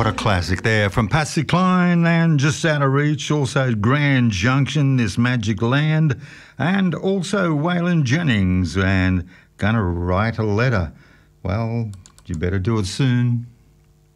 what a classic there from Patsy Cline and Just Out of Reach, also Grand Junction, This Magic Land, and also Waylon Jennings and Gonna Write a Letter. Well, you better do it soon.